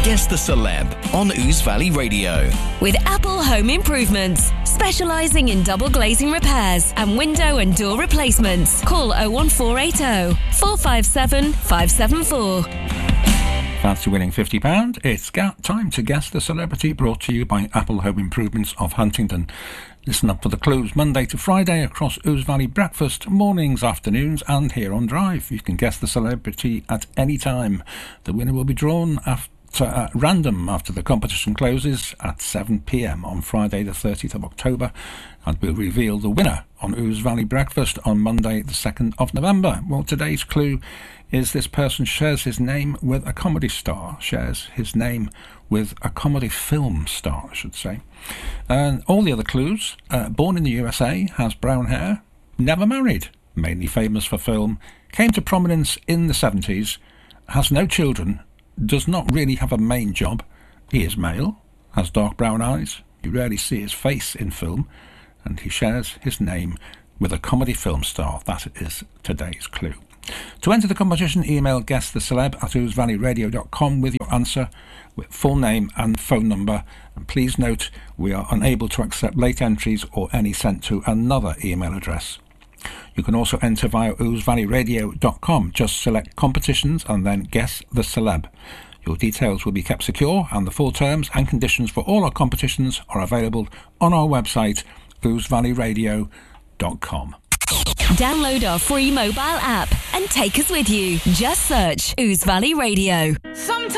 Guess the Celeb on Ouse Valley Radio. With Apple Home Improvements, specialising in double glazing repairs and window and door replacements. Call 01480 457 574. Fancy winning £50? It's time to guess the celebrity, brought to you by Apple Home Improvements of Huntingdon. Listen up for the clues Monday to Friday across Ouse Valley breakfast, mornings, afternoons and here on Drive. You can guess the celebrity at any time. The winner will be drawn at random after the competition closes at 7 p.m. on Friday the 30th of October, and we'll reveal the winner on Ouse Valley breakfast on Monday the 2nd of November. Well, today's clue is this person shares his name with a comedy star, shares his name with a comedy film star, I should say. And all the other clues: born in the USA, has brown hair, never married, mainly famous for film, came to prominence in the 70s, has no children, does not really have a main job, he is male, has dark brown eyes, you rarely see his face in film, and he shares his name with a comedy film star. That is today's clue. To enter the competition, email guesstheceleb@ousevalleyradio.com with your answer, with full name and phone number. And please note, we are unable to accept late entries or any sent to another email address. You can also enter via ousevalleyradio.com. Just select competitions and then guess the celeb. Your details will be kept secure, and the full terms and conditions for all our competitions are available on our website, ousevalleyradio.com. Download our free mobile app and take us with you. Just search Ouse Valley Radio. Sometimes